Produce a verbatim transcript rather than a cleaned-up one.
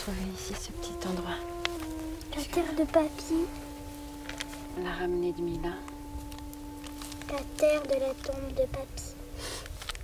trouvé ici, ce petit endroit. La terre de papy. On l'a ramené de Milan. La terre de la tombe de papy.